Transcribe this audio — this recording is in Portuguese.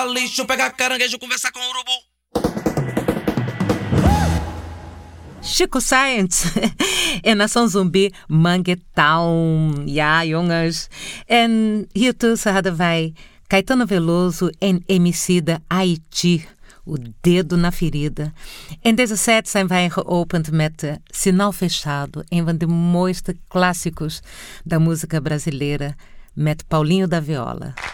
lixo, pegar caranguejo, conversar com o urubu. Chico Science en Nação Zumbi Manguetown. Ja, jongens. En hiertussen hadden wij Caetano Veloso en Emicida Haiti. O dedo na ferida. In deze set zijn wij geopend met Sinal Fechado, een van de mooiste clássicos da música brasileira, met Paulinho da Viola.